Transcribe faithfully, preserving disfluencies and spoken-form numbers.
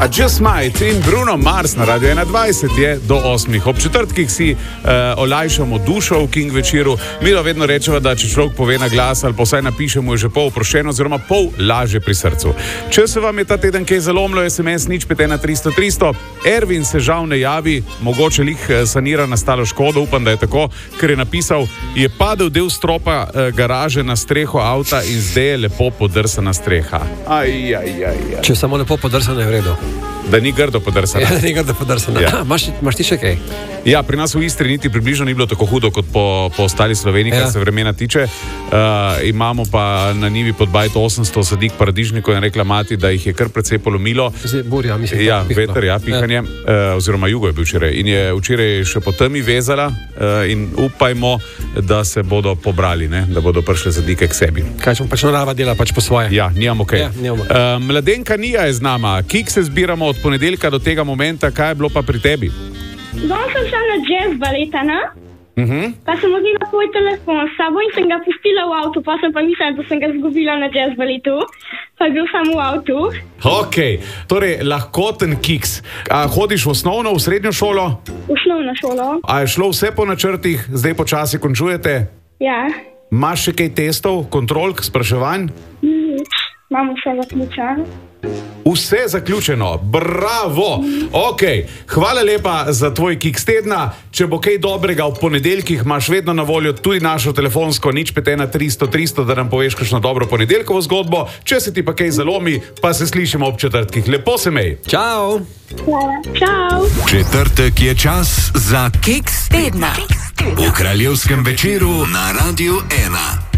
A Just Might in Bruno Mars na Radio enaindvajset je do osmih. Ob četrtkih si uh, olajšamo dušo v King večeru. Mi da vedno rečemo, da če človek pove na glas ali pa vsaj napišemo, je že pol oproščeno oziroma pol laže pri srcu. Če se vam je ta teden kaj zalomilo, es em es nič pet ena tristo tristo. Ervin se žal ne javi, mogoče lih sanira nastalo škodo, upam, da je tako, ker je napisal, je padel del stropa uh, garaže na streho avta in zdaj je lepo podrsana streha. Aj, aj, aj, aj. Če samo lepo podrsana je v redu. Da ni grdo podrsana. Ja, da ni grdo podrsana. Ja. Maš, maš ti še kaj? Ja, pri nas v Istri niti približno ni bilo tako hudo kot po, po ostali Sloveniji, ja. Kar se vremena tiče. Uh, imamo pa na njivi pod bajto osemsto sadik paradižnikov in rekla mati, da jih je kar precej polomilo. Zdaj, burja, mislim. Ja, veter, ja, pihanje. Ja. Uh, oziroma jugo je bil včeraj. In je včeraj še po temi vezala uh, in upajmo, da se bodo pobrali, ne? Da bodo prišle sadike k sebi. Kaj smo pač narava dela pač po svoje? Ja, nijamo kaj. Ja, nijamo. Uh, mladenka Nija je z nama. Kik se zbiramo od ponedeljka do tega momenta, kaj je bilo pa pri tebi? Danes sem šla na jazz baleta, ne? Uh-huh. Pa sem vzela svoj telefon s sabo in sem ga pustila v avtu, pa sem pa mislila, da sem ga zgubila na jazz baletu, pa je bil samo v avtu. Ok, torej lahkoten kiks. A hodiš v osnovno, v srednjo šolo? V osnovno šolo. A je šlo vse po načrtih, zdaj počasi končujete? Ja. Imaš še kaj testov, kontrolk, spraševanj? Nič, imamo vse zaključeno. Vse zaključeno, bravo! Ok, hvala lepa za tvoj kiks tedna. Če bo kaj dobrega v ponedeljkih, imaš vedno na voljo tudi našo telefonsko nič pet ena tristo tristo, da nam poveš kakšno dobro ponedeljkovo zgodbo. Če se ti pa kaj zalomi, pa se slišimo ob četrtkih. Lepo se mej! Čau! Hvala, čau! Četrtek je čas za Kiks tedna. v Kraljevskem večeru na Radiu ena.